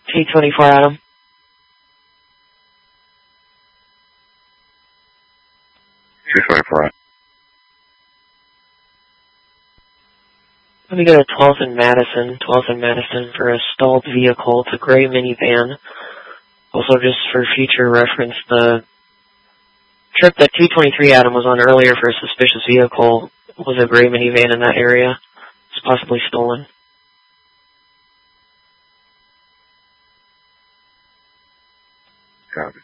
T-24 Adam. T-24. Let me go to 12th and Madison for a stalled vehicle. It's a gray minivan. Also, just for future reference, the trip that T-23 Adam was on earlier for a suspicious vehicle was a gray minivan in that area. It's possibly stolen. Copy.